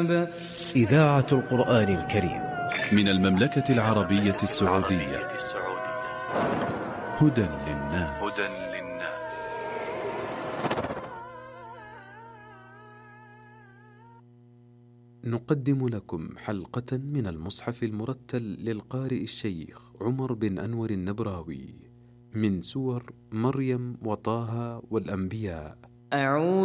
الكتاب. إذاعة القرآن الكريم من المملكة العربية السعودية. هدى للناس. نقدم لكم حلقة من المصحف المرتل للقارئ الشيخ عمر بن أنور النبراوي من سور مريم وطه والأنبياء.